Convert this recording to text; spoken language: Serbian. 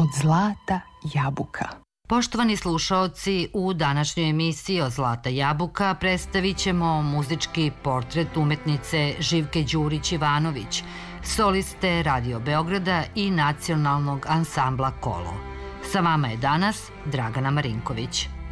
od Zlata jabuka. Poštovani slušaoci, u današnjoj emisiji od Zlata jabuka predstavit ćemo muzički portret umetnice Živke Đurić-Ivanović, soliste Radio Beograda i nacionalnog ansambla Kolo. Sa vama je danas Dragana Marinković.